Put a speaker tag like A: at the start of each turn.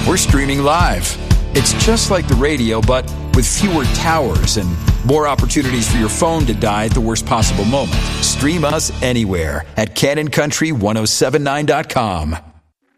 A: we're streaming live. It's just like the radio, but with fewer towers and more opportunities for your phone to die at the worst possible moment. Stream us anywhere at CannonCountry1079.com.